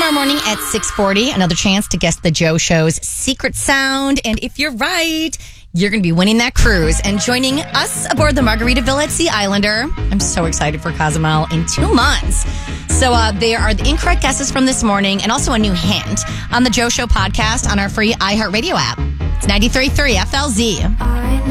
tomorrow morning at 6:40, another chance to guess the Joe Show's secret sound. And if you're right, you're going to be winning that cruise and joining us aboard the Margaritaville at Sea Islander. I'm so excited for Cozumel in 2 months. So there are the incorrect guesses from this morning and also a new hint on the Joe Show podcast on our free iHeartRadio app. It's 93.3 FLZ.